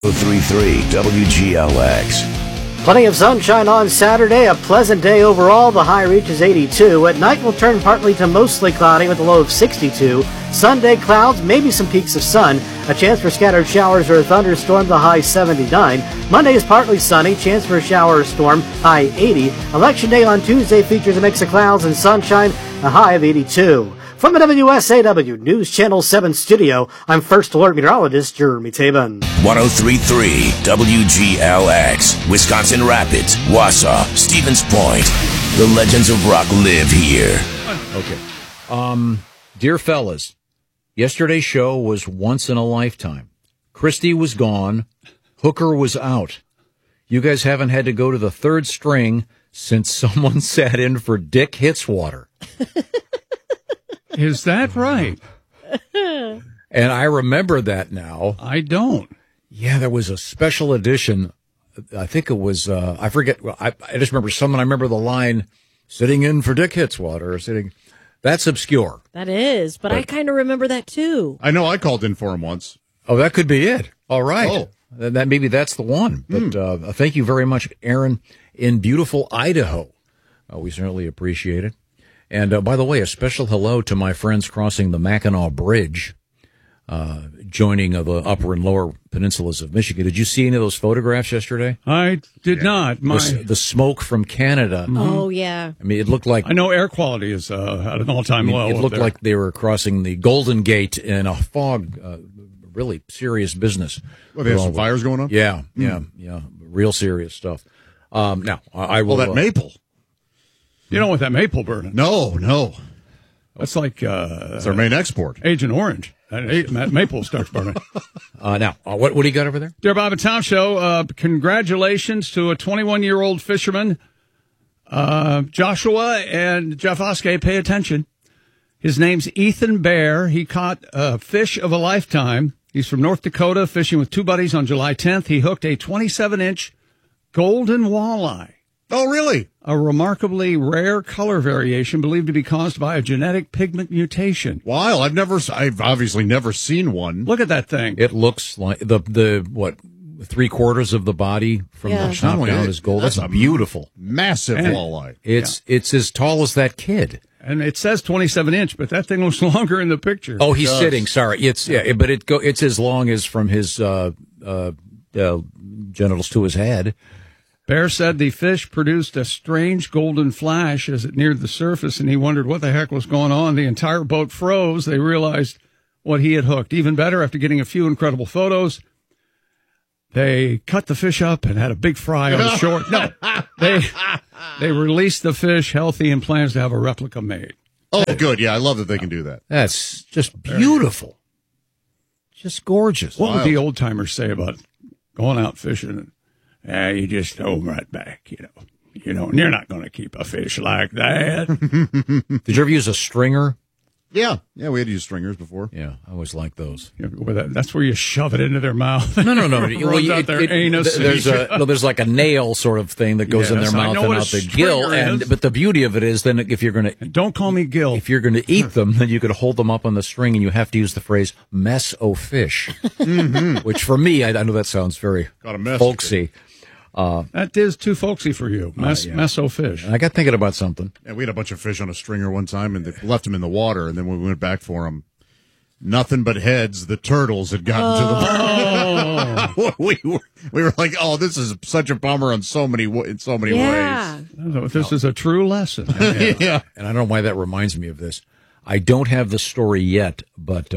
1033 WGLX. Plenty of sunshine on Saturday, a pleasant day overall. The high reaches 82. At night will turn partly to mostly cloudy with a low of 62. Sunday clouds, maybe some peaks of sun. A chance for scattered showers or a thunderstorm, the high 79. Monday is partly sunny, chance for a shower or storm, high 80. Election day on Tuesday features a mix of clouds and sunshine, a high of 82. From the WSAW News Channel 7 studio, I'm First Alert Meteorologist Jeremy Tabin. 1033 WGLX, Wisconsin Rapids, Wausau, Stevens Point. The legends of rock live here. Okay. Dear fellas, yesterday's show was once in a lifetime. Christie was gone. Hooker was out. You guys haven't had to go to the third string since someone sat in for Dick Hitswater. Is that right? And I remember that now. I don't. Yeah, there was a special edition. I think it was, I forget. I just remember I remember the line, sitting in for Dick Hitswater, or sitting. That's obscure. That is, but I kind of remember that too. I know I called in for him once. Oh, that could be it. All right. Oh. That maybe that's the one. But thank you very much, Aaron, in beautiful Idaho. We certainly appreciate it. And by the way, a special hello to my friends crossing the Mackinac Bridge, joining the upper and lower peninsulas of Michigan. Did you see any of those photographs yesterday? I did not. The smoke from Canada. Oh, yeah. I mean, it looked like... I know air quality is at an all-time low. It looked like they were crossing the Golden Gate in a fog, really serious business. Well, they have some fires going on? Yeah, real serious stuff. Now, I will... Well, that maple. You don't want that maple burning. No. That's like... it's our main export. Agent Orange. That maple starts burning. Now, what do you got over there? Dear Bob and Tom Show, congratulations to a 21-year-old fisherman, Joshua and Jeff Oskey. Pay attention. His name's Ethan Bear. He caught a fish of a lifetime. He's from North Dakota, fishing with two buddies on July 10th. He hooked a 27-inch golden walleye. Oh, really? A remarkably rare color variation believed to be caused by a genetic pigment mutation. Wow, I've obviously never seen one. Look at that thing. It looks like the 3/4 of the body from the top down is gold. That's beautiful. Massive walleye. It's as tall as that kid. And it says 27-inch, but that thing looks longer in the picture. Oh, he's sitting. Sorry, but it's as long as from his genitals to his head. Bear said the fish produced a strange golden flash as it neared the surface, and he wondered what the heck was going on. The entire boat froze. They realized what he had hooked. Even better, after getting a few incredible photos, they cut the fish up and had a big fry on the shore. No, they released the fish healthy and plans to have a replica made. Oh, good. Yeah, I love that they can do that. That's just beautiful. Just gorgeous. What would the old-timers say about going out fishing and you just throw them right back, and you're not going to keep a fish like that. Did you ever use a stringer? Yeah, we had to use stringers before. Yeah, I always liked those. That's where you shove it into their mouth. No. Runs out their anus. There's like a nail sort of thing that goes in their mouth and out the gill. But the beauty of it is then if you're going to... Don't call me Gill. If you're going to eat them, then you could hold them up on the string and you have to use the phrase, mess o' fish. Which for me, I know that sounds very folksy. That is too folksy for you. Meso fish. I got thinking about something. Yeah, we had a bunch of fish on a stringer one time, and they left them in the water, and then when we went back for them, nothing but heads. The turtles had gotten to the water. we were like, oh, this is such a bummer in so many ways. This is a true lesson. Yeah. And I don't know why that reminds me of this. I don't have the story yet, but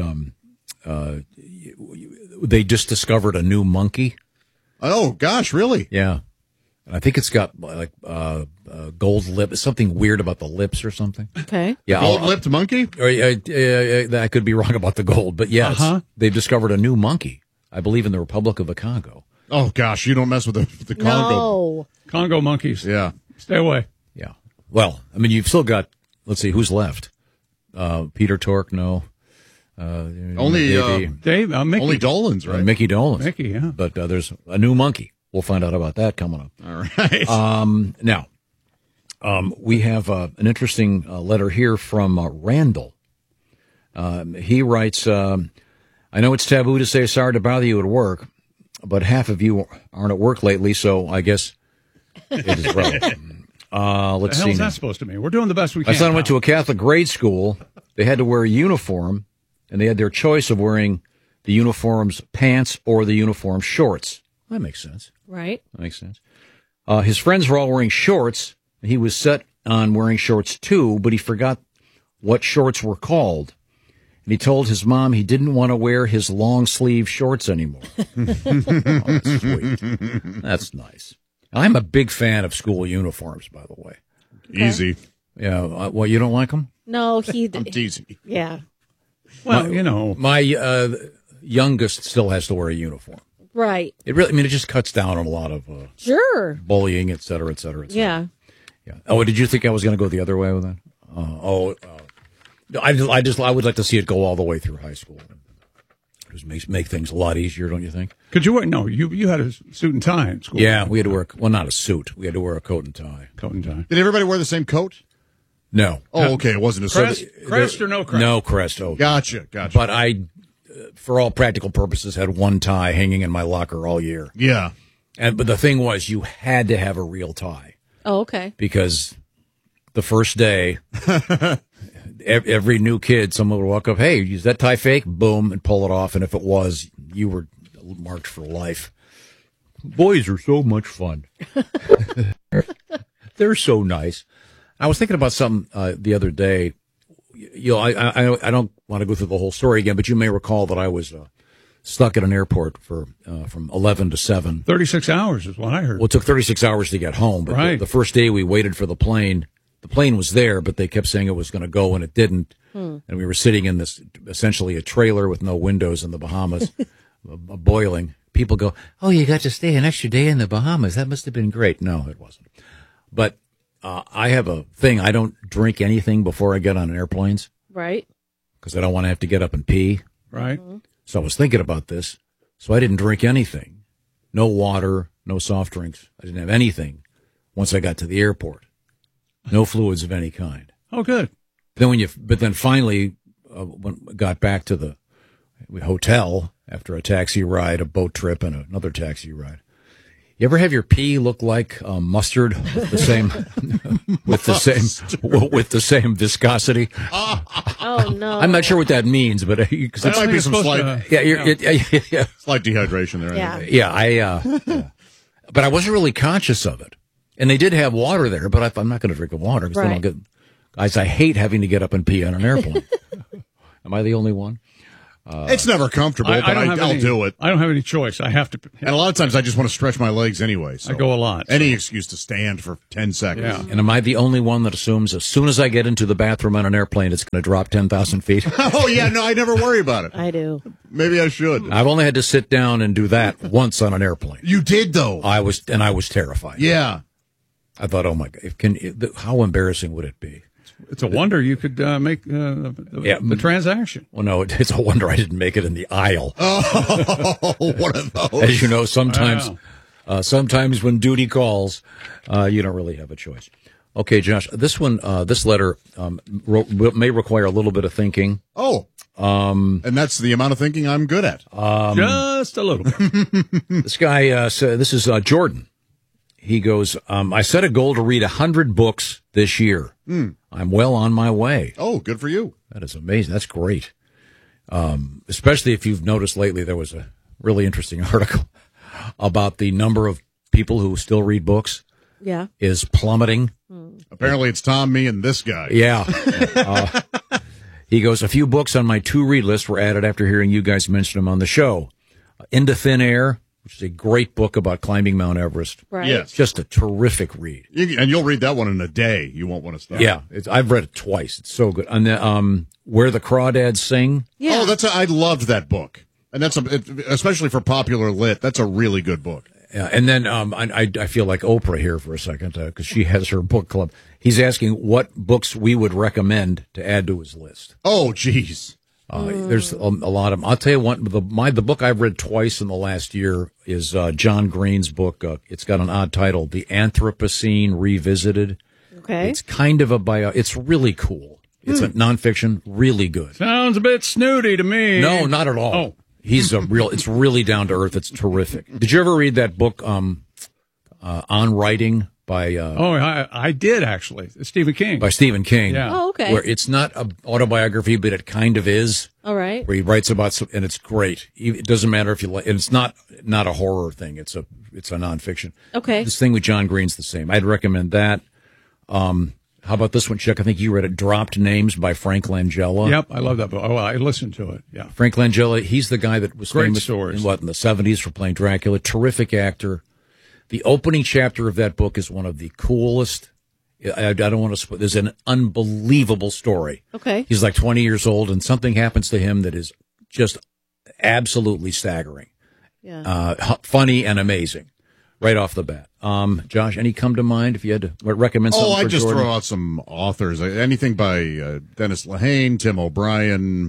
they just discovered a new monkey. Oh, gosh, really? Yeah. I think it's got like gold lip, something weird about the lips or something. Okay. Yeah, gold-lipped monkey? I could be wrong about the gold, but yes, they've discovered a new monkey, I believe in the Republic of the Congo. Oh, gosh, you don't mess with the Congo. No. Congo monkeys. Yeah. Stay away. Yeah. Well, I mean, you've still got, let's see, who's left? Peter Tork, no. Only Dave, Mickey. Only Dolan's, right? Mickey Dolan's. Mickey, yeah. But there's a new monkey. We'll find out about that coming up. All right. Now, we have an interesting letter here from Randall. He writes, I know it's taboo to say sorry to bother you at work, but half of you aren't at work lately, so I guess it is relevant. Let's The hell see. is now. that supposed to mean? We're doing the best we My can. son went to a Catholic grade school. They had to wear a uniform, and they had their choice of wearing the uniform's pants or the uniform shorts. That makes sense. Right. That makes sense. His friends were all wearing shorts, and he was set on wearing shorts too, but he forgot what shorts were called. And he told his mom he didn't want to wear his long sleeve shorts anymore. Oh, that's sweet. That's nice. I'm a big fan of school uniforms, by the way. Easy. Yeah. Well, you don't like them? No, I'm teasing. yeah. Well, you know. My youngest still has to wear a uniform. Right. It really, I mean, it just cuts down on a lot of Sure. bullying, et cetera, et cetera, et cetera. Yeah. Yeah. Oh, did you think I was going to go the other way with that? I would like to see it go all the way through high school. Just make things a lot easier, don't you think? Could you wear? No, you had a suit and tie in school. Yeah, we had to wear, well, not a suit. We had to wear a coat and tie. Coat and tie. Did everybody wear the same coat? No. Oh, okay. It wasn't a Crest or no crest? No crest. Oh, Gotcha. but I, for all practical purposes, had one tie hanging in my locker all year. Yeah. But the thing was, you had to have a real tie Oh, okay. because the first day, every new kid, someone would walk up, hey, is that tie fake? Boom, and pull it off. And if it was, you were marked for life. Boys are so much fun. They're so nice. I was thinking about something the other day. You know, I don't want to go through the whole story again, but you may recall that I was stuck at an airport for from 11 to 7. 36 hours is what I heard. Well, it took 36 hours to get home. But Right. the first day we waited for the plane was there, but they kept saying it was going to go, and it didn't. And we were sitting in this, essentially a trailer with no windows in the Bahamas, boiling. People go, oh, you got to stay an extra day in the Bahamas. That must have been great. No, it wasn't. But I have a thing. I don't drink anything before I get on airplanes Right. because I don't want to have to get up and pee. Right. So I was thinking about this. So I didn't drink anything. No water, no soft drinks. I didn't have anything once I got to the airport. No fluids of any kind. Oh, good. But then finally, when we got back to the hotel after a taxi ride, a boat trip, and another taxi ride. You ever have your pee look like mustard with the same with the same viscosity? Oh, no. I'm not sure what that means, but That might be some slight slight dehydration there. Yeah. Yeah, but I wasn't really conscious of it. And they did have water there, but I'm not going to drink the water because then I'll Right. get. Guys, I hate having to get up and pee on an airplane. Am I the only one? It's never comfortable, but I'll do it. I don't have any choice. I have to. And a lot of times I just want to stretch my legs anyway. So I go a lot. Any excuse to stand for 10 seconds. Yeah. And am I the only one that assumes as soon as I get into the bathroom on an airplane, it's going to drop 10,000 feet? Oh, yeah. No, I never worry about it. I do. Maybe I should. I've only had to sit down and do that once on an airplane. You did, though. I was terrified. Yeah. I thought, oh my God, how embarrassing would it be? It's a wonder you could make the transaction. Well, no, it's a wonder I didn't make it in the aisle. Oh, one of those. As you know, sometimes Wow. sometimes when duty calls, you don't really have a choice. Okay, Josh, this letter may require a little bit of thinking. Oh. And that's the amount of thinking I'm good at. Just a little bit. This guy, this is Jordan. He goes, I set a goal to read 100 books this year. I'm well on my way. Oh, good for you. That is amazing. That's great. Especially if you've noticed lately, there was a really interesting article about the number of people who still read books Yeah. is plummeting. Apparently it's Tom, me, and this guy. Yeah. He goes, a few books on my to-read list were added after hearing you guys mention them on the show. Into Thin Air, which is a great book about climbing Mount Everest. Right. Yes. Just a terrific read. And you'll read that one in a day. You won't want to stop. Yeah, I've read it twice. It's so good. And then, Where the Crawdads Sing. Yeah. Oh, I loved that book. And especially for popular lit, that's a really good book. Yeah, and then I feel like Oprah here for a second because she has her book club. He's asking what books we would recommend to add to his list. Oh, geez. There's a lot of them. I'll tell you what, the book I've read twice in the last year is John Green's book. It's got an odd title, The Anthropocene Revisited. Okay. It's kind of a bio. It's really cool. It's a nonfiction, really good. Sounds a bit snooty to me. No, not at all. Oh. He's it's really down to earth. It's terrific. Did you ever read that book, On Writing by, I did actually. Stephen King. by Stephen King? Yeah. Oh, okay. Where it's not an autobiography, but it kind of is. All right. Where he writes about and it's great. It doesn't matter if you like. It's not a horror thing. It's a nonfiction. Okay. This thing with John Green's the same. I'd recommend that. How about this one, Chuck? I think you read it. Dropped Names by Frank Langella. Yep, I love that book. Oh, I listened to it. Yeah. Frank Langella. He's the guy that was Great famous stories. in the 70s for playing Dracula. Terrific actor. The opening chapter of that book is one of the coolest. I don't want to spoil. There's an unbelievable story. Okay. He's like 20 years old, and something happens to him that is just absolutely staggering. Yeah. Funny and amazing, right off the bat. Josh, any come to mind if you had to recommend something? Oh, I for just Jordan? throw out some authors. Anything by Dennis Lehane, Tim O'Brien.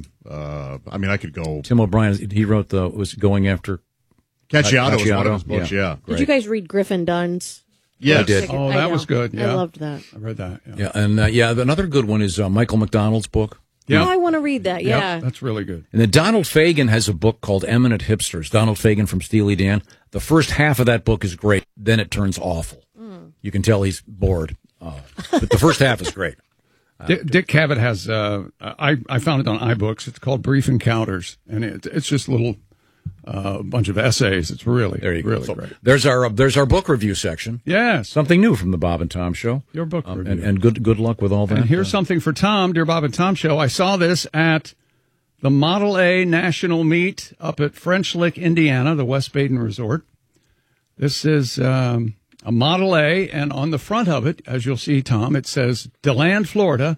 I could go. Tim O'Brien. He wrote was going after Cacciato was one of his books. Yeah. Did you guys read Griffin Dunn's? Yes. I did. Oh, that was good. Yeah. I loved that. I read that. Yeah, and another good one is Michael McDonald's book. Yeah. Oh, I want to read that. Yeah. Yep, that's really good. And then Donald Fagen has a book called Eminent Hipsters. Donald Fagen from Steely Dan. The first half of that book is great. Then it turns awful. You can tell he's bored. But the first half is great. Dick Cavett has, I found it on iBooks. It's called Brief Encounters. And it's just a little bunch of essays. It's really, There you go. really So great. there's our book review section. Yes. Something new from the Bob and Tom Show. Your book review. And good luck with all that. And here's something for Tom, Dear Bob and Tom Show. I saw this at the Model A National Meet up at French Lick, Indiana, the West Baden Resort. This is a Model A, and on the front of it, as you'll see, Tom, it says DeLand, Florida,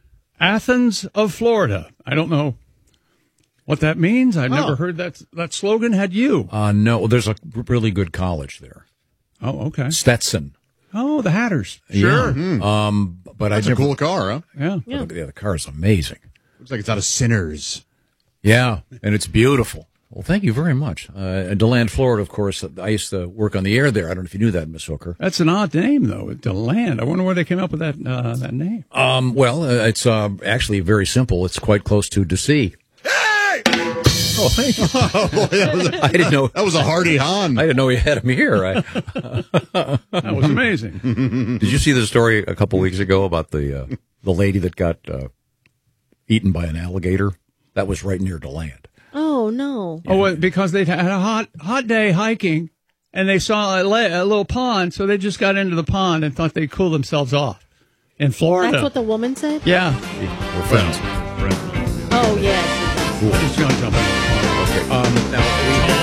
Athens of Florida. I don't know what that means. I've never heard that slogan. Had you? No, there's a really good college there. Oh, okay. Stetson. Oh, the Hatters. Sure. But That's a cool car, huh? Yeah. Yeah, the car is amazing. Looks like it's out of Sinners. Yeah, and it's beautiful. Well, thank you very much. DeLand, Florida, of course. I used to work on the air there. I don't know if you knew that, Miss Hooker. That's an odd name, though. DeLand. I wonder where they came up with that name. It's actually very simple. It's quite close to DC. Hey! Oh, thank you. I didn't know. That was a hearty hon. I didn't know you had him here. That was amazing. Did you see the story a couple weeks ago about the lady that got eaten by an alligator? That was right near DeLand. Oh, no. Oh, well, because they'd had a hot day hiking, and they saw a little pond, so they just got into the pond and thought they'd cool themselves off in Florida. That's what the woman said? Yeah. We're friends. Oh, yes. He's going to jump in the pond. Okay. Now,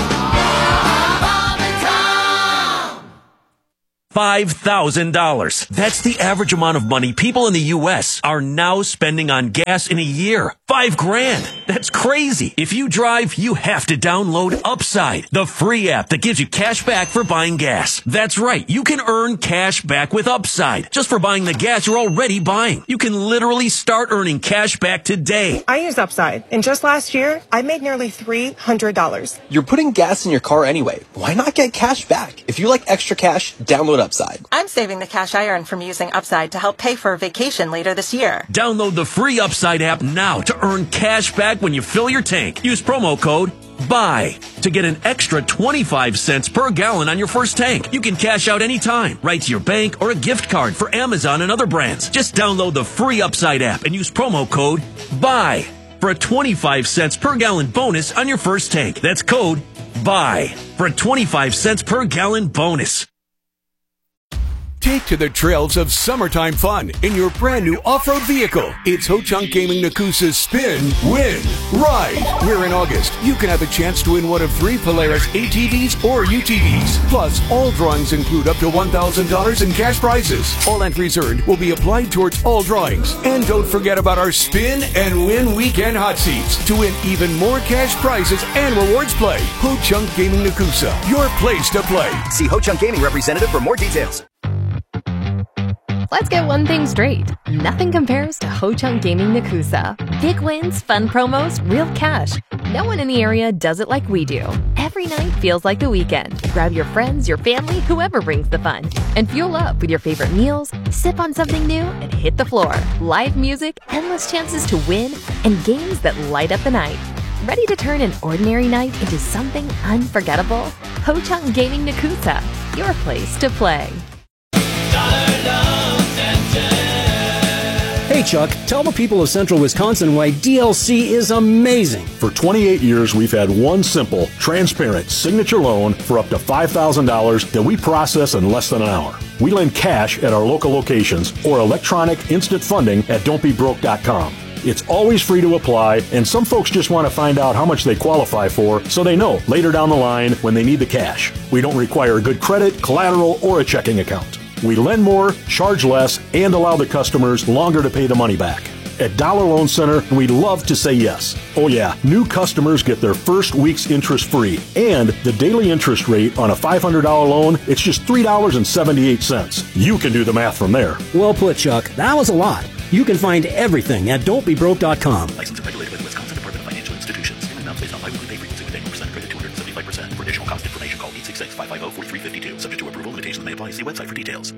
$5,000. That's the average amount of money people in the U.S. are now spending on gas in a year. $5,000. That's crazy. If you drive, you have to download Upside, the free app that gives you cash back for buying gas. That's right. You can earn cash back with Upside just for buying the gas you're already buying. You can literally start earning cash back today. I use Upside, and just last year, I made nearly $300. You're putting gas in your car anyway. Why not get cash back? If you like extra cash, download Upside. I'm saving the cash I earn from using Upside to help pay for a vacation later this year. Download the free Upside app now to earn cash back when you fill your tank. Use promo code BUY to get an extra 25 cents per gallon on your first tank. You can cash out anytime, right to your bank or a gift card for Amazon and other brands. Just download the free Upside app and use promo code BUY for a 25 cents per gallon bonus on your first tank. That's code BUY for a 25 cents per gallon bonus. Take to the trails of summertime fun in your brand new off-road vehicle. It's Ho-Chunk Gaming Nakusa's Spin, Win, Ride. Where in August, you can have a chance to win one of 3 Polaris ATVs or UTVs. Plus, all drawings include up to $1,000 in cash prizes. All entries earned will be applied towards all drawings. And don't forget about our Spin and Win Weekend Hot Seats to win even more cash prizes and rewards play. Ho-Chunk Gaming Nakusa, your place to play. See Ho-Chunk Gaming representative for more details. Let's get one thing straight. Nothing compares to Ho-Chunk Gaming Nakusa. Big wins, fun promos, real cash. No one in the area does it like we do. Every night feels like the weekend. Grab your friends, your family, whoever brings the fun. And fuel up with your favorite meals, sip on something new, and hit the floor. Live music, endless chances to win, and games that light up the night. Ready to turn an ordinary night into something unforgettable? Ho Chunk Gaming Nakusa, your place to play. Hey Chuck, tell the people of Central Wisconsin why DLC is amazing. For 28 years, we've had one simple, transparent signature loan for up to $5,000 that we process in less than an hour. We lend cash at our local locations or electronic instant funding at don'tbebroke.com. It's always free to apply, and some folks just want to find out how much they qualify for so they know later down the line when they need the cash. We don't require good credit, collateral, or a checking account. We lend more, charge less, and allow the customers longer to pay the money back. At Dollar Loan Center, we love to say yes. Oh yeah, new customers get their first week's interest free. And the daily interest rate on a $500 loan, it's just $3.78. You can do the math from there. Well put, Chuck. That was a lot. You can find everything at don'tbebroke.com. Licensed and regulated by the Wisconsin Department of Financial Institutions. Payment amounts based on biweekly pay frequency with annual percent credit 275%. For additional cost information, call 866-550-4352. Subject to approval, limitations may apply. See website for details.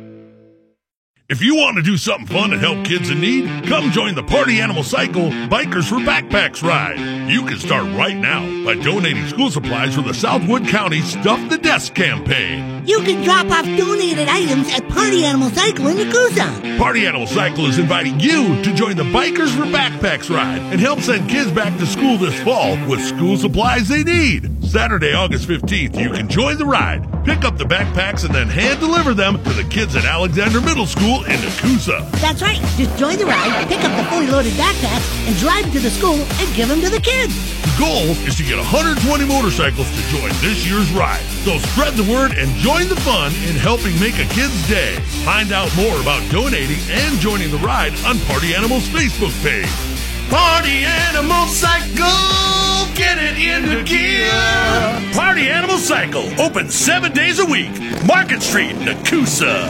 If you want to do something fun to help kids in need, come join the Party Animal Cycle Bikers for Backpacks ride. You can start right now by donating school supplies for the Southwood County Stuff the Desk campaign. You can drop off donated items at Party Animal Cycle in Nakusa. Party Animal Cycle is inviting you to join the Bikers for Backpacks ride and help send kids back to school this fall with school supplies they need. Saturday, August 15th, you can join the ride, pick up the backpacks, and then hand deliver them to the kids at Alexander Middle School in Nakusa. That's right. Just join the ride, pick up the fully loaded backpacks, and drive to the school and give them to the kids. The goal is to get 120 motorcycles to join this year's ride. So spread the word and join the fun in helping make a kid's day. Find out more about donating and joining the ride on Party Animal's Facebook page. Party Animal Cycle, get it into gear. Party Animal Cycle, open 7 days a week. Market Street, Nakusa.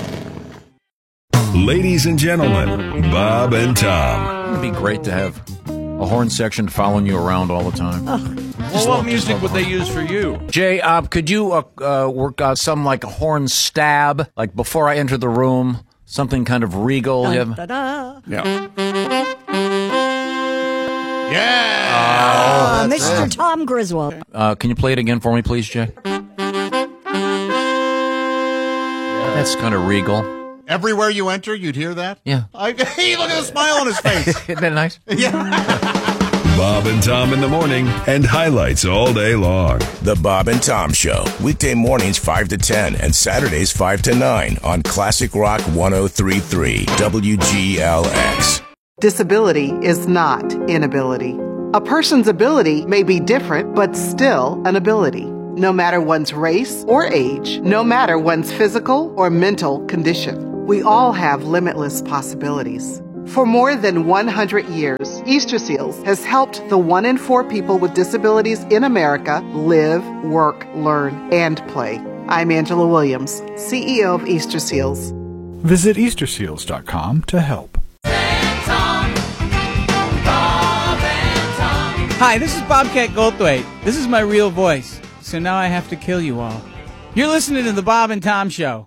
Ladies and gentlemen, Bob and Tom. It'd be great to have a horn section following you around all the time. Well, what music would they use for you? Jay, could you work out some like a horn stab, like before I enter the room, something kind of regal? Dun, da, da. Yeah. Yeah! Mr. Tom Griswold. Can you play it again for me, please, Jay? That's kind of regal. Everywhere you enter, you'd hear that? Yeah. Hey, look at the smile on his face. Isn't that nice? Yeah. Bob and Tom in the morning and highlights all day long. The Bob and Tom Show. Weekday mornings 5 to 10 and Saturdays 5 to 9 on Classic Rock 103.3 WGLX. Disability is not inability. A person's ability may be different, but still an ability. No matter one's race or age, no matter one's physical or mental condition. We all have limitless possibilities. For more than 100 years, Easter Seals has helped the 1 in 4 people with disabilities in America live, work, learn, and play. I'm Angela Williams, CEO of Easter Seals. Visit EasterSeals.com to help. Hi, this is Bobcat Goldthwait. This is my real voice, so now I have to kill you all. You're listening to the Bob and Tom Show.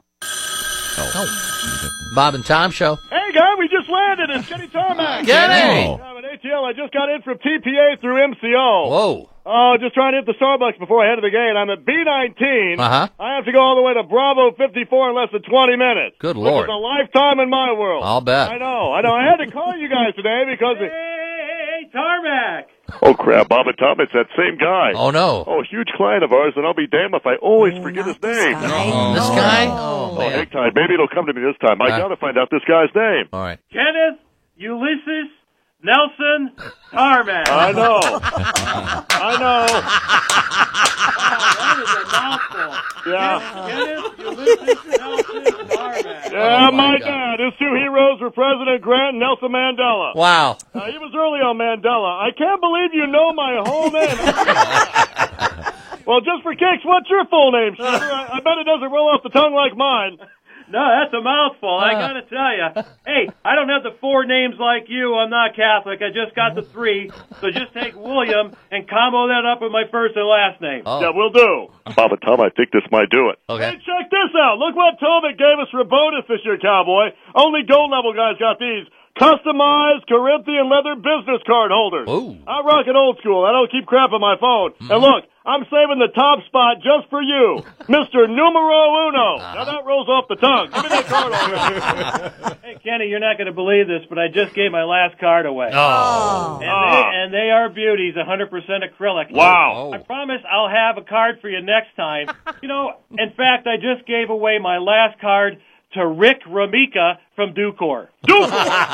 Bob and Tom Show. Hey, guy, we just landed in Kenny Tarmac. Get in! I'm an ATL. I just got in from TPA through MCO. Whoa. Just trying to hit the Starbucks before I head to the gate. I'm at B19. Uh-huh. I have to go all the way to Bravo 54 in less than 20 minutes. Good Lord. Which is a lifetime in my world. I'll bet. I know. I had to call you guys today because... Hey, Tarmac! Oh, crap, Bob and Tom, it's that same guy. Oh, no. Oh, huge client of ours, and I'll be damned if I always forget his name. This guy? Oh, man. Hang tight. Maybe it'll come to me this time. I got to find out this guy's name. All right. Kenneth Ulysses Nelson Tarmac. I know. I know. That is a mouthful. Yeah. Kenneth Ulysses Nelson Tarmac. Yeah, my dad. His two heroes were President Grant and Nelson Mandela. Wow. He was early on Mandela. I can't believe you know my whole name. Well, just for kicks, what's your full name, Shiver? I bet it doesn't roll off the tongue like mine. No, that's a mouthful, I gotta tell you. Hey, I don't have the 4 names like you. I'm not Catholic. I just got the 3. So just take William and combo that up with my first and last name. Oh. Yeah, we'll do. Bob and Tom, I think this might do it. Okay. Hey, check this out. Look what Tovic gave us for a bonus this year, Cowboy. Only gold level guys got these. customized Corinthian leather business card holders. Ooh. I rock it old school. I don't keep crap on my phone. And look, I'm saving the top spot just for you, Mr. Numero Uno. Now that rolls off the tongue. Give me that card over. Hey, Kenny, you're not going to believe this, but I just gave my last card away. Oh. And they are beauties, 100% acrylic. Wow. I promise I'll have a card for you next time. You know, in fact, I just gave away my last card to Rick Ramika from Ducor. Ducor?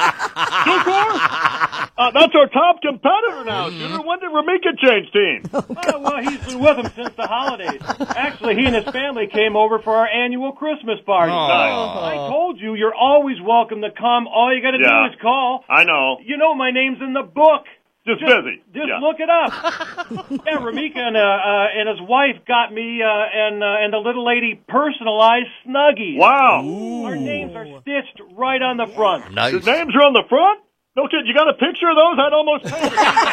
That's our top competitor now, Shooter. When did Ramika change teams? Well, he's been with them since the holidays. Actually, he and his family came over for our annual Christmas party. I told you, you're always welcome to come. All you got to do is call. I know. You know my name's in the book. Just busy. Just look it up. Yeah, Ramika and his wife got me and the little lady personalized Snuggies. Wow. Ooh. Our names are stitched right on the front. Nice. Your names are on the front? No kid, you got a picture of those? I'd almost pay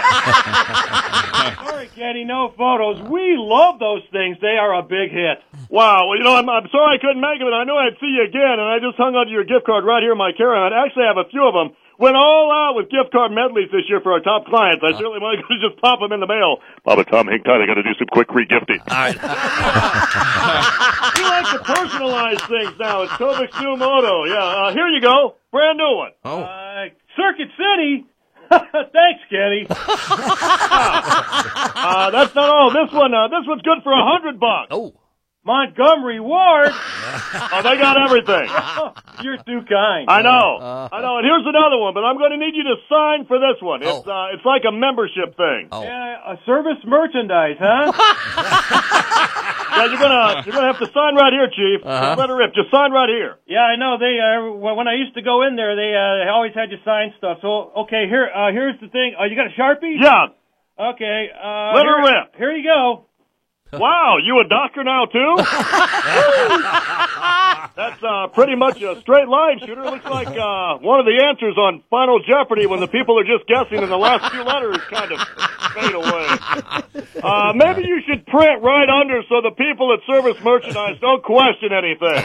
for Sorry, Kenny, no photos. We love those things. They are a big hit. Wow. Well, you know, I'm sorry I couldn't make it, but I knew I'd see you again, and I just hung onto your gift card right here in my carry-on. I actually have a few of them. Went all out with gift card medleys this year for our top clients. I certainly want to just pop them in the mail. Papa Tom, hang tight. I got to do some quick re-gifting. All right. We like to personalize things now. It's Tobix New Moto. Yeah, here you go. Brand new one. Oh. Circuit City. Thanks, Kenny. That's not all. This one's good for $100. Oh. Montgomery Ward. Oh, they got everything. You're too kind. I know. And here's another one, but I'm going to need you to sign for this one. It's like a membership thing. Oh. Yeah, a service merchandise, huh? Yeah, you're gonna have to sign right here, Chief. Just let her rip. Just sign right here. Yeah, I know. They when I used to go in there, they always had you sign stuff. So okay, here's the thing. You got a Sharpie? Yeah. Okay. Let her rip. Here you go. Wow, you a doctor now too? That's pretty much a straight line, Shooter. Looks like one of the answers on Final Jeopardy when the people are just guessing and the last few letters kind of fade away. Maybe you should print right under so the people at Service Merchandise don't question anything.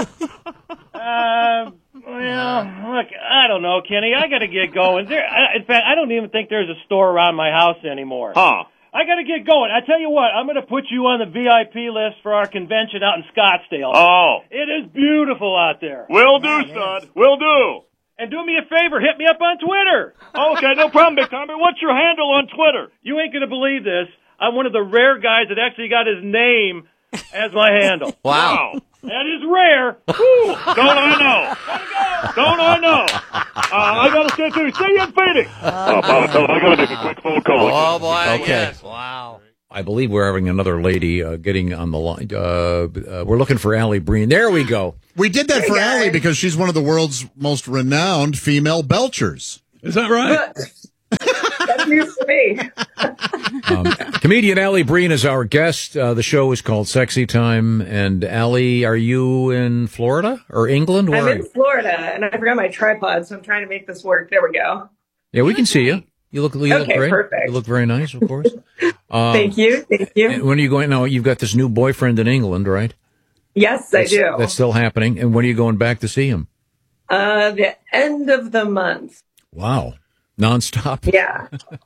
Well, look, I don't know, Kenny. I got to get going. In fact, I don't even think there's a store around my house anymore. Huh. I got to get going. I tell you what, I'm going to put you on the VIP list for our convention out in Scottsdale. Oh. It is beautiful out there. Will do, stud. Will do. And do me a favor, hit me up on Twitter. Okay, no problem, Big Timer. What's your handle on Twitter? You ain't going to believe this. I'm one of the rare guys that actually got his name as my handle. Wow. That is rare. Whew. Don't I know? Don't I know? I got to stay tuned. See you in Phoenix. Papa Tom, I got to make a quick phone call. Oh, boy. Okay. Yes. Wow. I believe we're having another lady getting on the line. We're looking for Allie Breen. There we go. We did that for Allie because she's one of the world's most renowned female belchers. Is that right? That's news to me. Comedian Allie Breen is our guest. The show is called Sexy Time. And Allie, are you in Florida or England? Where I'm are in you? Florida, and I forgot my tripod, so I'm trying to make this work. There we go. Yeah, we can see you. You look great. Perfect. You look very nice, of course. Thank you. And when are you going? Now, you've got this new boyfriend in England, right? Yes, I do. That's still happening. And when are you going back to see him? The end of the month. Wow. Nonstop. Yeah.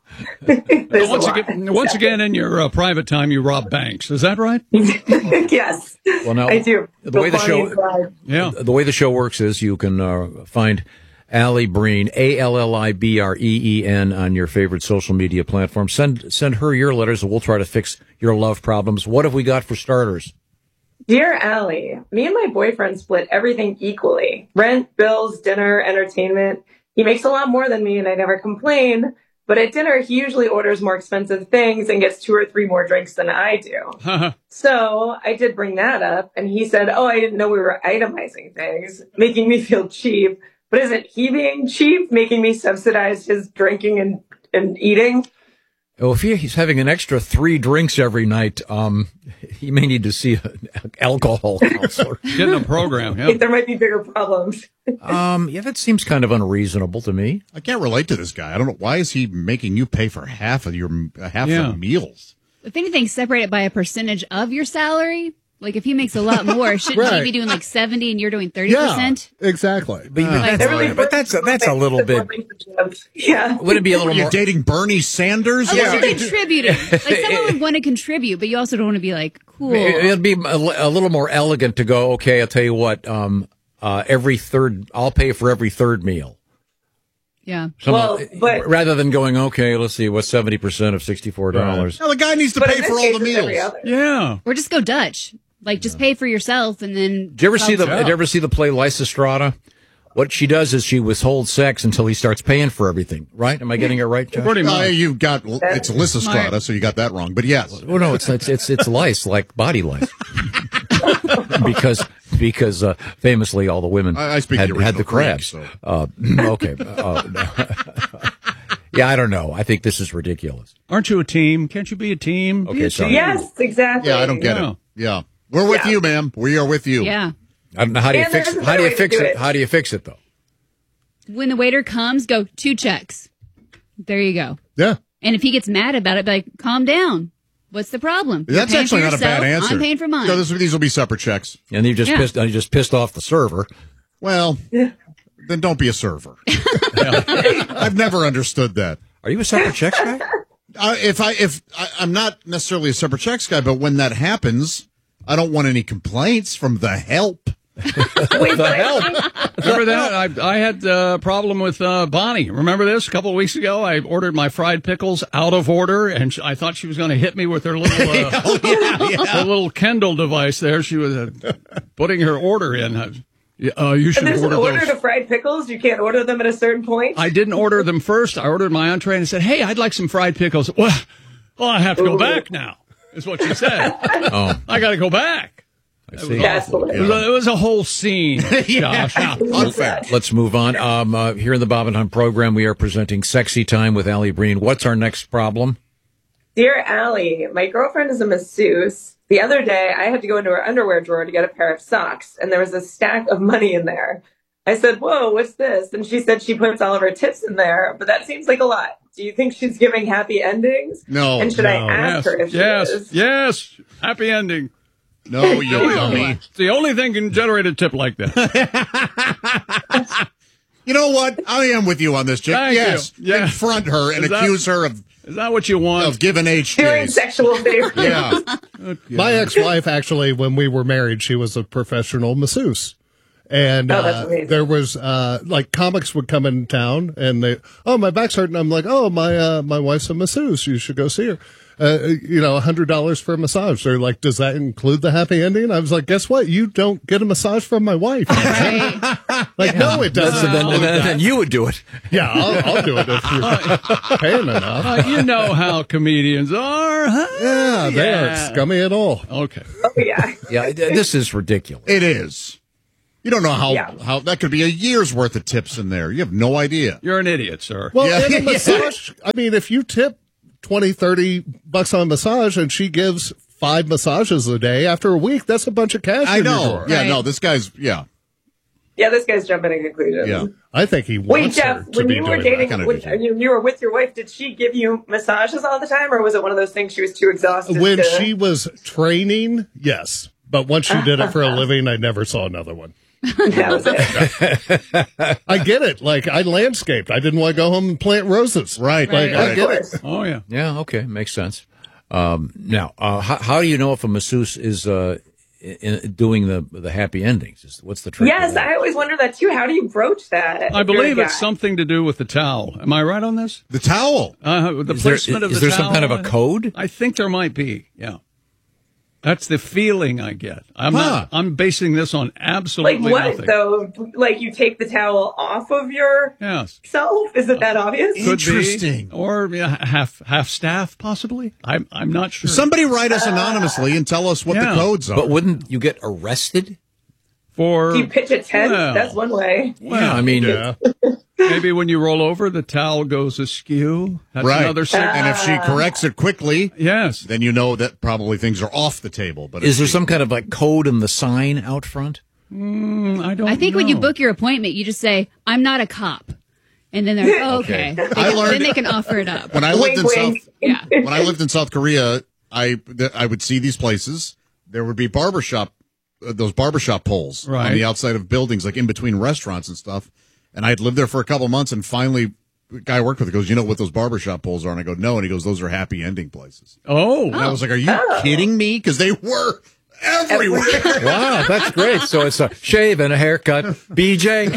Once again, in your private time, you rob banks. Is that right? Yes. Well, now, I do. The way the show works is you can find Allie Breen, ALLIBREEN, on your favorite social media platform. Send her your letters, and we'll try to fix your love problems. What have we got for starters? Dear Allie, me and my boyfriend split everything equally. Rent, bills, dinner, entertainment. He makes a lot more than me, and I never complain. But at dinner, he usually orders more expensive things and gets 2 or 3 more drinks than I do. So I did bring that up, and he said, "Oh, I didn't know we were itemizing things," making me feel cheap. But isn't he being cheap, making me subsidize his drinking and eating? Oh, if he's having an extra 3 drinks every night, he may need to see an alcohol counselor. Get in a program. Yeah. There might be bigger problems. Yeah, that seems kind of unreasonable to me. I can't relate to this guy. I don't know. Why is he making you pay for half of the meals? If anything, separate it by a percentage of your salary. Like, if he makes a lot more, shouldn't he be doing like 70 and you're doing 30%? Yeah, exactly. But that's a little bit. Yeah. Would it be a little You're more dating Bernie Sanders? Unless you're contributing. Like, someone would want to contribute, but you also don't want to be like, cool. It'd be a little more elegant to go, okay, I'll tell you what, I'll pay for every third meal. Yeah. But rather than going, okay, let's see, what's 70% of $64? Right. No, the guy needs to pay for all the meals. Yeah. Or just go Dutch. Like, just pay for yourself and then. Did you ever see the play Lysistrata? What she does is she withholds sex until he starts paying for everything, right? Am I getting it right, Josh? Pretty much. It's Lysistrata, so you got that wrong. But yes. Well, no, it's lice, like body lice. because famously all the women I speak had the the crabs. Greek, Okay. Yeah, I don't know. I think this is ridiculous. Aren't you a team? Can't you be a team? Okay, sorry. Yes, exactly. Yeah, I don't get it. Yeah. We're with you, ma'am. We are with you. Yeah. I don't know. How do you fix it? How do you fix it? How do you fix it, though? When the waiter comes, go 2 checks. There you go. Yeah. And if he gets mad about it, be like, calm down. What's the problem? That's You're paying actually for not a bad yourself, answer. I'm paying for mine. No, these will be separate checks. And you just pissed off the server. Well, then don't be a server. I've never understood that. Are you a separate checks guy? I'm not necessarily a separate checks guy, but when that happens, I don't want any complaints from the help. The help. Remember that? I had a problem with Bonnie. Remember this? A couple of weeks ago, I ordered my fried pickles out of order, and I thought she was going to hit me with her little her little Kendall device there. She was putting her order in. You should There's an order those. to fried pickles. You can't order them at a certain point. I didn't order them first. I ordered my entree and I said, "Hey, I'd like some fried pickles." Well, I have to go back now. Is what she said. I got to go back. I see. It was a whole scene, Josh. Unfair. Let's move on. Here in the Bob and Tom program, we are presenting Sexy Time with Allie Breen. What's our next problem? Dear Allie, my girlfriend is a masseuse. The other day, I had to go into her underwear drawer to get a pair of socks, and there was a stack of money in there. I said, whoa, what's this? And she said she puts all of her tips in there, but that seems like a lot. Do you think she's giving happy endings? No. And should I ask her if she is? Yes. Happy ending. No, you dummy. It's the only thing can generate a tip like that. You know what? I am with you on this, Jim. Yes. Confront her and accuse her of... Is that what you want? Of giving Doing HJs. sexual favors. Yeah. My ex-wife, actually, when we were married, she was a professional masseuse. And that's amazing. there was like comics would come in town and my back's hurting. I'm like, my wife's a masseuse. You should go see her. $100 for a massage. They're like, does that include the happy ending? I was like, guess what? You don't get a massage from my wife. No, it doesn't. Then you would do it. Yeah, I'll do it if you're paying enough. You know how comedians are, huh? Yeah, they aren't scummy at all. Okay. Oh, yeah. Yeah, this is ridiculous. It is. You don't know how that could be a year's worth of tips in there. You have no idea. You're an idiot, sir. Well, in a massage, I mean, if you tip $20-$30 on a massage and she gives 5 massages a day after a week, that's a bunch of cash. I in know. your drawer. Yeah, no, this guy's, Yeah, this guy's jumping to conclusions. Yeah. I think he Wait, wants Jeff, her to when be you were doing dating, that. when you were with your wife, did she give you massages all the time, or was it one of those things she was too exhausted When to... she was training, yes. But once she did it for a living, I never saw another one. That was it. I get it. Like, I landscaped. I didn't want to go home and plant roses. Right. Like, I get it. Oh, yeah. Yeah, okay, makes sense. Now, how do you know if a masseuse is doing the happy endings? What's the trick? Yes, I always wonder that too. How do you broach that? I believe it's something to do with the towel. Am I right on this? The towel. The placement of the towel. Is there some kind of a code? I think there might be. Yeah. That's the feeling I get. I'm basing this on absolutely like what nothing. though? Like you take the towel off of your self? Is it that obvious? Could Interesting. Be. Or half staff, possibly. I'm not sure. Somebody write us anonymously and tell us what the codes are. But wouldn't you get arrested? Do you pitch a tent? That's one way. Well, I mean, maybe when you roll over, the towel goes askew. That's another signal. And if she corrects it quickly, yes, then you know that probably things are off the table. But is there some kind of like code in the sign out front? I think when you book your appointment, you just say, "I'm not a cop," and then they're like, okay. Then they can offer it up. When I lived in South Korea, I would see these places. there would be those barbershop poles on the outside of buildings, like in between restaurants and stuff. And I'd lived there for a couple months, and finally, the guy I worked with goes, "You know what those barbershop poles are?" And I go, "No." And he goes, "Those are happy ending places." Oh. And I was like, "Are you kidding me?" Because they were everywhere. Wow, that's great. So it's a shave and a haircut. BJ.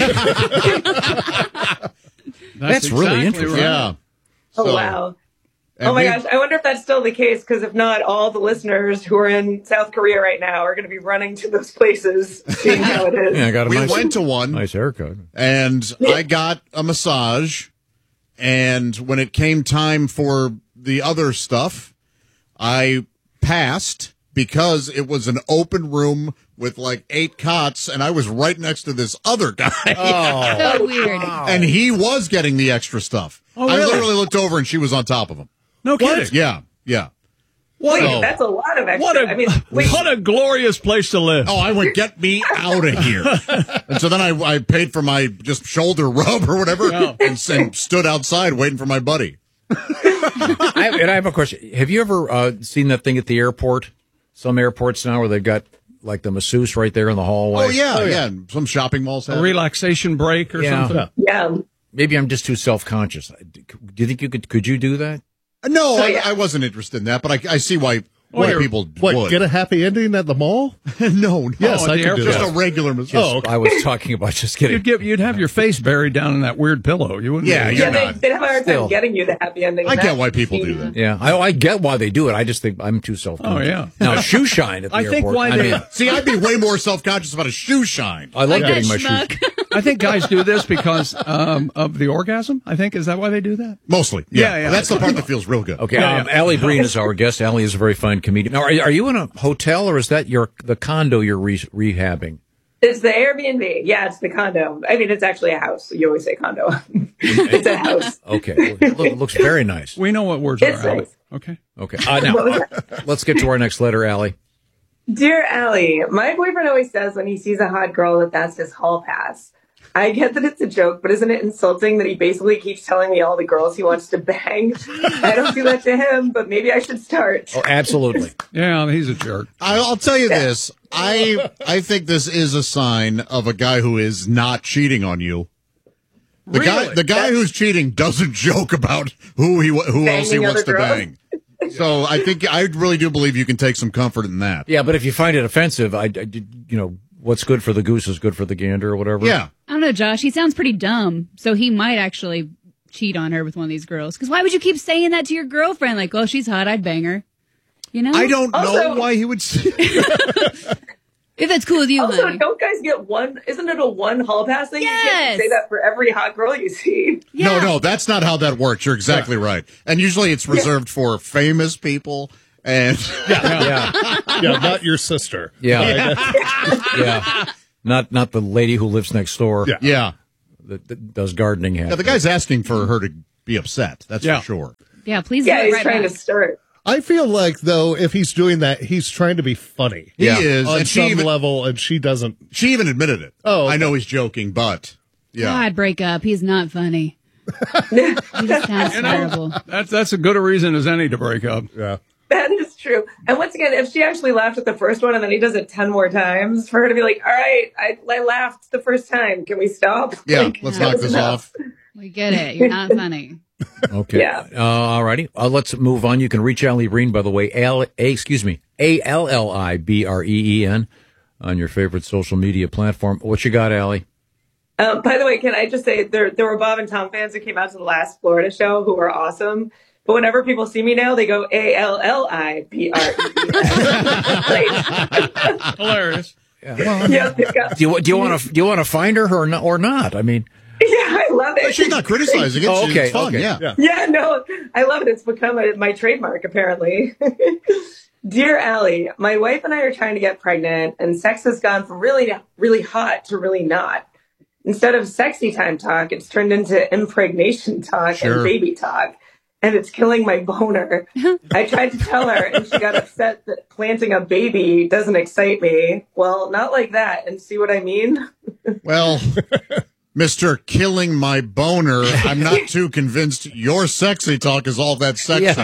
That's really interesting. Right. Yeah. Oh, wow. Oh my gosh, I wonder if that's still the case, because if not, all the listeners who are in South Korea right now are going to be running to those places, seeing how it is. Yeah, we went to one. Nice haircut. And I got a massage, and when it came time for the other stuff, I passed because it was an open room with like 8 cots, and I was right next to this other guy. Oh, so weird. And he was getting the extra stuff. Oh, really? I literally looked over, and she was on top of him. No kidding. Yeah. Wait, that's a lot of extra. What a glorious place to live. Oh, I went, "Get me out of here." And so then I paid for my just shoulder rub or whatever and stood outside waiting for my buddy. I have a question. Have you ever seen that thing at the airport? Some airports now where they've got like the masseuse right there in the hallway. Oh, yeah. Some shopping malls have a relaxation break or something. Yeah. Maybe I'm just too self-conscious. Do you think could you do that? No, I wasn't interested in that, but I see why people would. Get a happy ending at the mall? No. Yes, I could do just that. a regular massage. I was talking about just getting. You'd have your face buried down in that weird pillow. You wouldn't. They'd have a hard time getting you the happy ending. I get why people do that. Yeah, I get why they do it. I just think I'm too self-conscious. Oh, yeah. Now, shoe shine at the airport. think why they... See, I'd be way more self-conscious about a shoe shine. I love getting my shoes. I think guys do this because of the orgasm. I think, is that why they do that? Mostly. Yeah. That's the part that feels real good. Okay. Allie Breen is our guest. Allie is a very fine comedian. Now, are you in a hotel, or is that the condo you're rehabbing? It's the Airbnb. Yeah, it's the condo. I mean, it's actually a house. You always say condo. It's a house. Okay. Well, it looks very nice. We know what words are, Allie. Nice. Okay. Now, let's get to our next letter, Allie. Dear Allie, my boyfriend always says when he sees a hot girl that's his hall pass. I get that it's a joke, but isn't it insulting that he basically keeps telling me all the girls he wants to bang? I don't do that to him, but maybe I should start. Oh, absolutely. Yeah, he's a jerk. I'll tell you this. I think this is a sign of a guy who is not cheating on you. The guy who's cheating doesn't joke about who else he wants to bang. So I really do believe you can take some comfort in that. Yeah, but if you find it offensive, what's good for the goose is good for the gander or whatever. Yeah. I don't know, Josh. He sounds pretty dumb, so he might actually cheat on her with one of these girls. Because why would you keep saying that to your girlfriend? Like, oh, she's hot, I'd bang her. You know? I don't know why he would say If that's cool with you, also, honey. don't guys get one? Isn't it a one hall pass thing? Yes. You get to say that for every hot girl you see. Yeah. No, that's not how that works. You're exactly right. And usually it's reserved for famous people. And not your sister. Yeah. Not the lady who lives next door. Yeah. That does gardening. Yeah, the guy's asking for her to be upset. That's for sure. Yeah, please. Yeah, do it he's right trying back. to stir it. I feel like, though, if he's doing that, he's trying to be funny. He is. On And some level, and she doesn't. She even admitted it. Oh, okay. I know he's joking, but God, break up. He's not funny. He just sounds terrible. That's a good a reason as any to break up. Yeah. That is true. And once again, if she actually laughed at the first one and then he does it 10 more times, for her to be like, all right, I laughed the first time. Can we stop? Yeah, let's knock this off. We get it. You're not funny. Okay. Yeah. All righty. Let's move on. You can reach Allie Breen, by the way, ALLIBREEN on your favorite social media platform. What you got, Allie? By the way, can I just say there were Bob and Tom fans who came out to the last Florida show who were awesome. But whenever people see me now, they go ALLIBREEN. Hilarious. Yeah. Do you want to find her or not? I mean. Yeah, I love it. She's not criticizing it. Oh, okay, It's fun, okay. Yeah, no, I love it. It's become my trademark, apparently. Dear Allie, my wife and I are trying to get pregnant, and sex has gone from really, really hot to really not. Instead of sexy time talk, it's turned into impregnation talk and baby talk, and it's killing my boner. I tried to tell her, and she got upset that planting a baby doesn't excite me. Well, not like that, and see what I mean? Well, Mr. Killing My Boner, I'm not too convinced your sexy talk is all that sexy.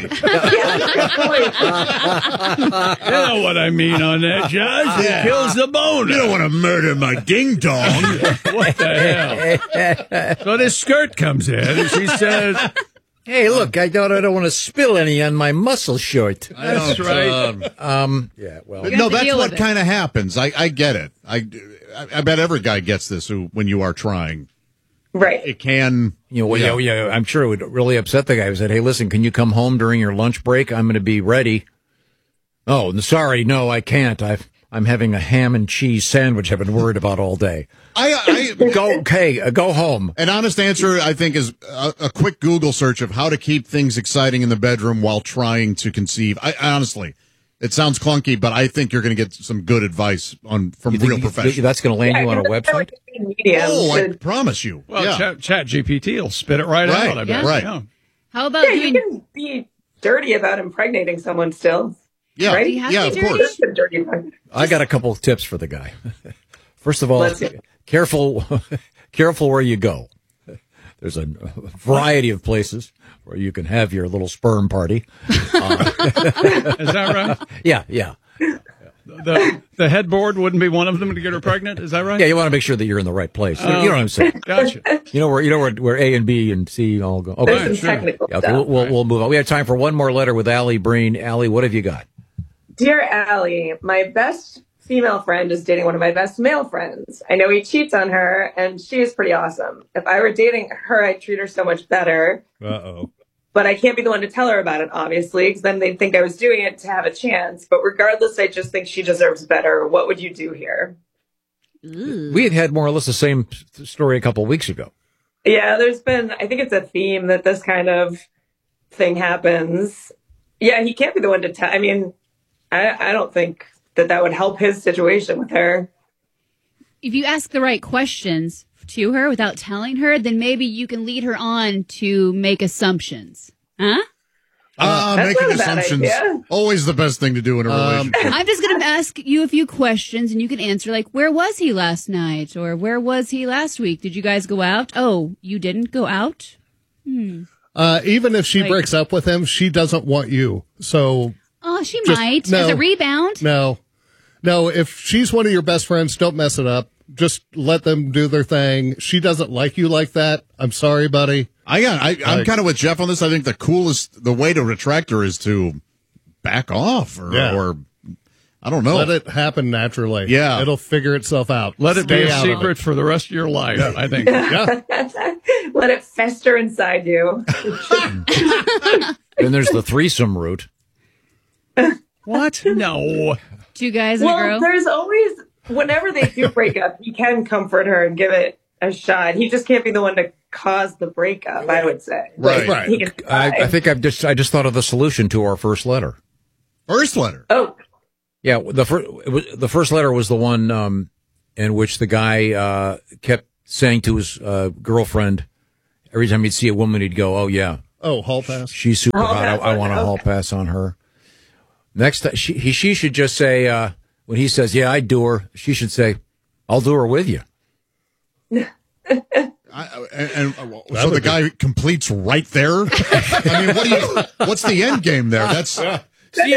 You know what I mean on that, Judge? It kills the boner. You don't want to murder my ding dong. What the hell? So this skirt comes in, and she says, "Hey, look, I don't want to spill any on my muscle shirt." That's right. Yeah, well, No, that's what kind of happens. I get it. I bet every guy gets this when you are trying. Right. It can. Yeah, I'm sure it would really upset the guy who said, "Hey, listen, can you come home during your lunch break? I'm going to be ready." "Oh, sorry, no, I can't. I'm having a ham and cheese sandwich I've been worried about all day." Go home. An honest answer, I think, is a quick Google search of how to keep things exciting in the bedroom while trying to conceive. I honestly, it sounds clunky, but I think you're going to get some good advice from real professionals. That's going to land you on a website? I promise you. Well, Chat GPT will spit it right out. I bet. Right. Yeah. How about you can be dirty about impregnating someone still. Yeah, right? Of course. I got a couple of tips for the guy. First of all, careful where you go. There's a variety of places where you can have your little sperm party. Is that right? Yeah. The headboard wouldn't be one of them to get her pregnant. Is that right? Yeah, you want to make sure that you're in the right place. You know what I'm saying? Gotcha. You know where A and B and C all go. Okay, There's some technical okay, stuff. we'll move on. We have time for one more letter with Allie Breen. Allie, what have you got? Dear Allie, my best female friend is dating one of my best male friends. I know he cheats on her, and she is pretty awesome. If I were dating her, I'd treat her so much better. Uh-oh. But I can't be the one to tell her about it, obviously, because then they'd think I was doing it to have a chance. But regardless, I just think she deserves better. What would you do here? We had more or less the same story a couple of weeks ago. Yeah, there's been, I think it's a theme that this kind of thing happens. Yeah, he can't be the one to tell. I mean, I don't think that would help his situation with her. If you ask the right questions to her without telling her, then maybe you can lead her on to make assumptions. Huh? Making assumptions. Always the best thing to do in a relationship. I'm just going to ask you a few questions and you can answer, like, where was he last night? Or where was he last week? Did you guys go out? Oh, you didn't go out? Even if she breaks up with him, she doesn't want you. So. Oh, she might. As a rebound? No, if she's one of your best friends, don't mess it up. Just let them do their thing. She doesn't like you like that. I'm sorry, buddy. I'm kind of with Jeff on this. I think the way to retract her is to back off or I don't know. Let it happen naturally. Yeah. It'll figure itself out. Let it be a secret for the rest of your life, I think. Yeah. Let it fester inside you. Then there's the threesome route. What? No. Two guys and a girl? There's always, whenever they do break up, he can comfort her and give it a shot. He just can't be the one to cause the breakup, I would say. Right. He can try. I think I just thought of the solution to our first letter. First letter? Oh. Yeah, the first letter was the one in which the guy kept saying to his girlfriend, every time he'd see a woman, he'd go, "Oh, yeah. Oh, hall pass. She's super hot. I want a hall pass on her." Next time, she should just say, when he says, "Yeah, I'd do her," she should say, "I'll do her with you." So the guy completes right there. I mean, what's the end game there? That's see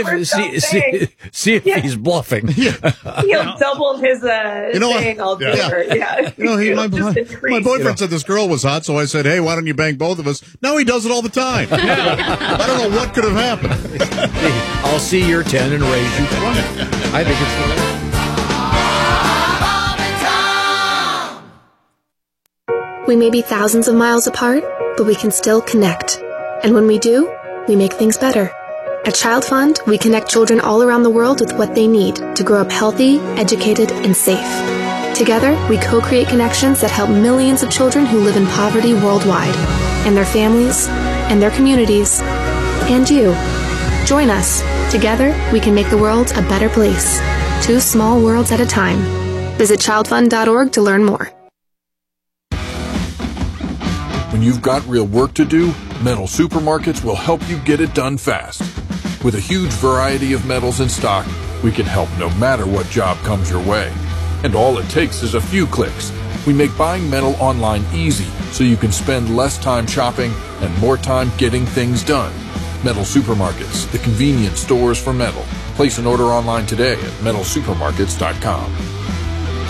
if he's bluffing. He'll double his saying, "I'll do her." Yeah. My boyfriend said this girl was hot, so I said, "Hey, why don't you bang both of us?" No, he does it all the time. I don't know what could have happened. I'll see your 10 and raise you 20. I think it's We may be thousands of miles apart, but we can still connect. And when we do, we make things better. At Child Fund, we connect children all around the world with what they need to grow up healthy, educated, and safe. Together, we co-create connections that help millions of children who live in poverty worldwide, and their families, and their communities, and you. Join us. Together, we can make the world a better place. 2 small worlds at a time. Visit childfund.org to learn more. When you've got real work to do, Metal Supermarkets will help you get it done fast. With a huge variety of metals in stock, we can help no matter what job comes your way. And all it takes is a few clicks. We make buying metal online easy so you can spend less time shopping and more time getting things done. Metal Supermarkets, the convenience stores for metal. Place an order online today at metalsupermarkets.com.